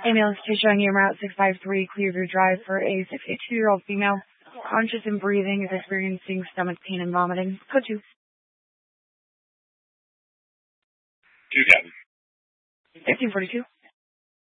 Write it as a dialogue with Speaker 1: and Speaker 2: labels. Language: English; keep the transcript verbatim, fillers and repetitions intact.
Speaker 1: Ambulance to showing you Route six five three Clearview Drive for a sixty-two-year-old female, conscious and breathing, is experiencing stomach pain and vomiting. Code two.
Speaker 2: Two, Captain.
Speaker 1: fifteen forty-two.